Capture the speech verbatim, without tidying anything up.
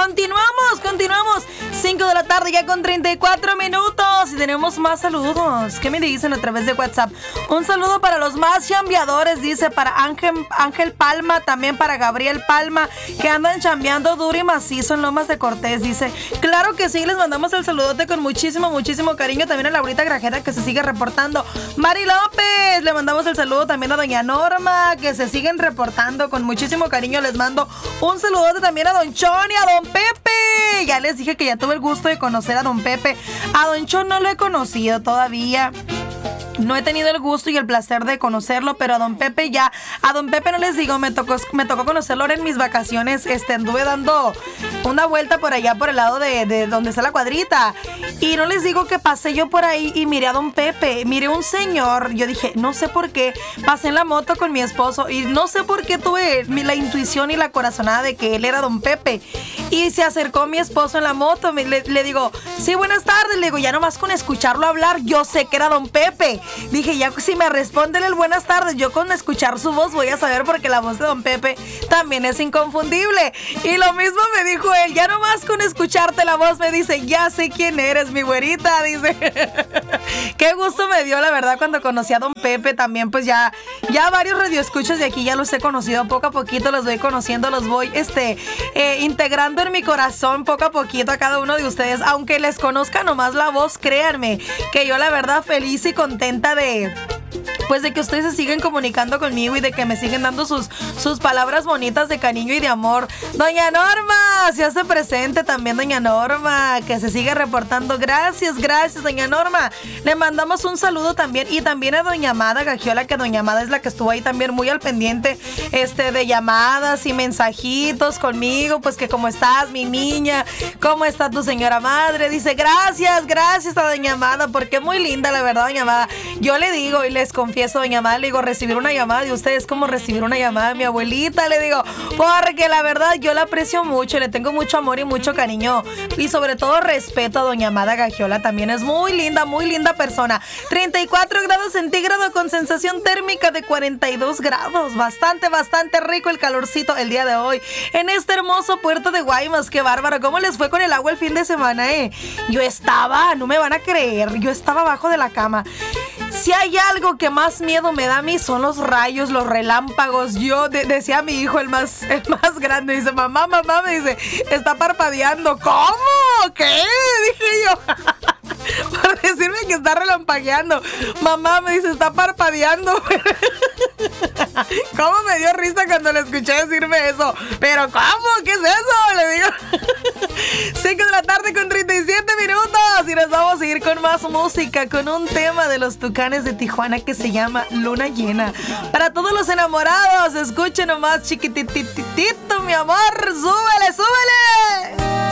Continuamos, continuamos. cinco de la tarde ya con treinta y cuatro minutos. Y tenemos más saludos. ¿Qué me dicen a través de WhatsApp? Un saludo para los más chambeadores, dice, para Ángel, Ángel Palma, también para Gabriel Palma, que andan chambeando duro y macizo en Lomas de Cortés, dice. Claro que sí, les mandamos el saludote con muchísimo, muchísimo cariño. También a Laurita Grajera, que se sigue reportando. Mari López, le mandamos el saludo también a doña Norma, que se siguen reportando con muchísimo cariño. Les mando un saludote también a don Chon y a don Pepe. Ya les dije que ya tuve el gusto de conocer a don Pepe. A don Chon no lo he conocido todavía. No he tenido el gusto y el placer de conocerlo, pero a don Pepe ya, a don Pepe no les digo, me tocó, me tocó conocerlo ahora en mis vacaciones. Este, anduve dando una vuelta por allá, por el lado de, de donde está la cuadrita. Y no les digo que pasé yo por ahí y miré a don Pepe, miré un señor. Yo dije, no sé por qué, pasé en la moto con mi esposo y no sé por qué tuve la intuición y la corazonada de que él era don Pepe. Y se acercó mi esposo en la moto, me, le, le digo, sí, buenas tardes. Le digo, ya nomás con escucharlo hablar, yo sé que era don Pepe. Dije, ya si me responde el buenas tardes, yo con escuchar su voz voy a saber, porque la voz de don Pepe también es inconfundible. Y lo mismo me dijo él, ya nomás con escucharte la voz me dice, ya sé quién eres, mi güerita, dice. Qué gusto me dio, la verdad, cuando conocí a don Pepe. También pues ya, ya varios radioescuchas de aquí ya los he conocido poco a poquito, los voy conociendo, los voy este, eh, integrando en mi corazón poco a poquito a cada uno de ustedes. Aunque les conozca nomás la voz, créanme que yo la verdad feliz y contenta de pues de que ustedes se siguen comunicando conmigo y de que me siguen dando sus, sus palabras bonitas de cariño y de amor. Doña Norma se hace presente también, doña Norma, que se sigue reportando. Gracias, gracias, doña Norma. Le mandamos un saludo también, y también a doña Amada Gagiola, que doña Amada es la que estuvo ahí también muy al pendiente este, de llamadas y mensajitos conmigo, pues que cómo estás, mi niña, cómo está tu señora madre. Dice, gracias, gracias a doña Amada, porque es muy linda, la verdad, doña Amada. Yo le digo y les confieso, doña Amada, le digo, recibir una llamada de ustedes como recibir una llamada de mi abuelita, le digo, porque la verdad yo la aprecio mucho, le tengo mucho amor y mucho cariño, y sobre todo respeto a doña Amada Gagiola. También es muy linda, muy linda persona. treinta y cuatro grados centígrados con sensación térmica de cuarenta y dos grados. Bastante, bastante rico el calorcito el día de hoy en este hermoso puerto de Guaymas. Qué bárbaro. ¿Cómo les fue con el agua el fin de semana, eh? Yo estaba, no me van a creer, yo estaba abajo de la cama. Si hay algo que más miedo me da a mí son los rayos, los relámpagos. Yo de- decía a mi hijo, el más, el más grande, dice, mamá, mamá, me dice, está parpadeando. ¿Cómo? ¿Qué? Dije yo. Por decirme que está relampagueando. Mamá, me dice, está parpadeando. ¿Cómo me dio risa cuando le escuché decirme eso? Pero ¿cómo? ¿Qué es eso? Le digo. cinco de la tarde con treinta y siete minutos. Y nos vamos a ir con más música, con un tema de los Tucanes de Tijuana que se llama Luna Llena. Para todos los enamorados, escuchen nomás, chiquitititito, mi amor. ¡Súbele, súbele!